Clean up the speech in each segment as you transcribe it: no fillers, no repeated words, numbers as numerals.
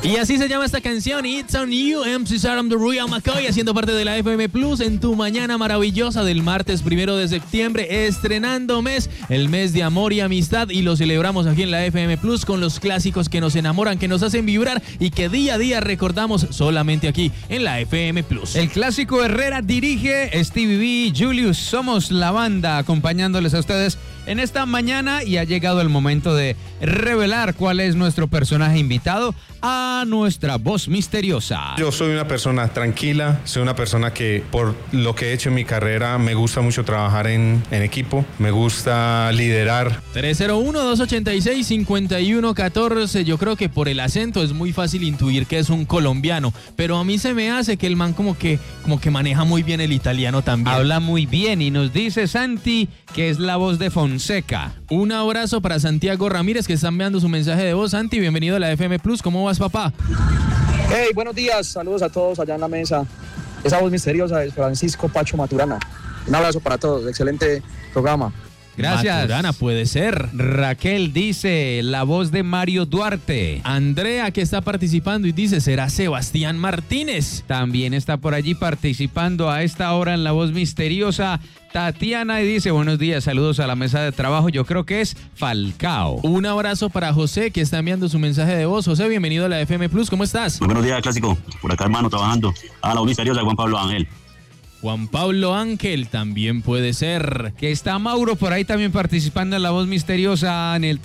Y así se llama esta canción, It's on You, MC Saram The Royal McCoy, haciendo parte de la FM Plus en tu mañana maravillosa del martes 1 de septiembre, estrenando mes, el mes de amor y amistad, y lo celebramos aquí en la FM Plus con los clásicos que nos enamoran, que nos hacen vibrar y que día a día recordamos solamente aquí en la FM Plus. El clásico Herrera dirige, Stevie B, Julius, somos la banda acompañándoles a ustedes en esta mañana, y ha llegado el momento de revelar cuál es nuestro personaje invitado a nuestra voz misteriosa. Yo soy una persona tranquila, soy una persona que por lo que he hecho en mi carrera me gusta mucho trabajar en equipo, me gusta liderar. 301-286-5114, yo creo que por el acento es muy fácil intuir que es un colombiano, pero a mí se me hace que el man como que maneja muy bien el italiano también. Habla muy bien, y nos dice Santi que es la voz de Fonseca. Un abrazo para Santiago Ramírez, que está enviando su mensaje de voz. Santi, bienvenido a la FM Plus, ¿cómo vas, papá? Hey, buenos días, saludos a todos allá en la mesa. Esa voz misteriosa es Francisco Pacho Maturana. Un abrazo para todos, excelente programa. Gracias. Maturana, puede ser. Raquel dice, la voz de Mario Duarte. Andrea, que está participando, y dice, será Sebastián Martínez. También está por allí participando a esta hora en la voz misteriosa Tatiana, y dice, buenos días, saludos a la mesa de trabajo, yo creo que es Falcao. Un abrazo para José, que está enviando su mensaje de voz. José, bienvenido a la FM Plus, ¿cómo estás? Muy buenos días, clásico, por acá, hermano, trabajando. La voz misteriosa de Juan Pablo Ángel. Juan Pablo Ángel también puede ser. Que está Mauro por ahí también participando en la voz misteriosa en el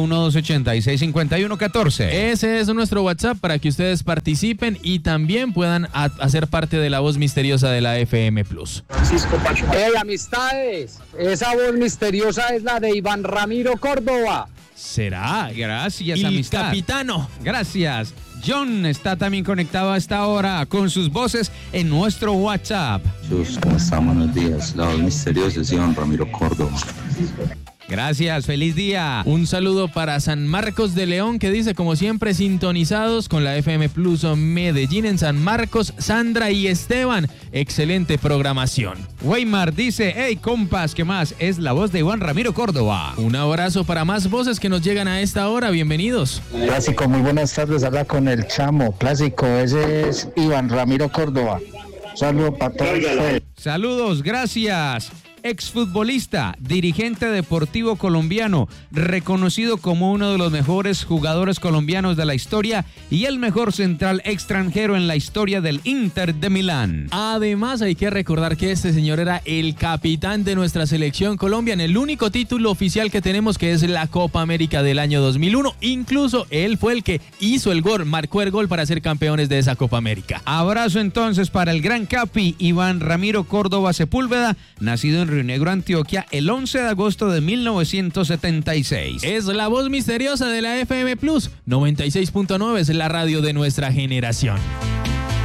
301-286-5114. Ese es nuestro WhatsApp para que ustedes participen y también puedan hacer parte de la voz misteriosa de la FM Plus. Hey, amistades, esa voz misteriosa es la de Iván Ramiro Córdoba. ¿Será? Gracias, el amistad. capitano. Gracias. John está también conectado a esta hora con sus voces en nuestro WhatsApp. ¿Cómo están? Buenos días. La voz misteriosa es Iván Ramiro Córdoba. Gracias, feliz día. Un saludo para San Marcos de León, que dice, como siempre, sintonizados con la FM Plus Medellín en San Marcos, Sandra y Esteban. Excelente programación. Weimar dice, hey compas, ¿qué más? Es la voz de Iván Ramiro Córdoba. Un abrazo para más voces que nos llegan a esta hora, bienvenidos. Clásico, muy buenas tardes, habla con el Chamo. Clásico, ese es Iván Ramiro Córdoba. Saludos para todos ustedes. Saludos, gracias. Exfutbolista, dirigente deportivo colombiano, reconocido como uno de los mejores jugadores colombianos de la historia y el mejor central extranjero en la historia del Inter de Milán. Además, hay que recordar que este señor era el capitán de nuestra selección Colombia en el único título oficial que tenemos, que es la Copa América del año 2001. Incluso él fue el que hizo el gol, marcó el gol para ser campeones de esa Copa América. Abrazo entonces para el gran capi Iván Ramiro Córdoba Sepúlveda, nacido en Río Negro, Antioquia, el 11 de agosto de 1976. Es la voz misteriosa de la FM Plus 96.9, es la radio de nuestra generación.